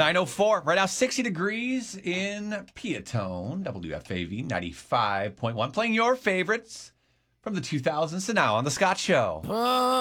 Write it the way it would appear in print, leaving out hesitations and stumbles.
9:04. Right now, 60 degrees in Peatone, WFAV 95.1. Playing your favorites from the 2000s to now on The Scott Show.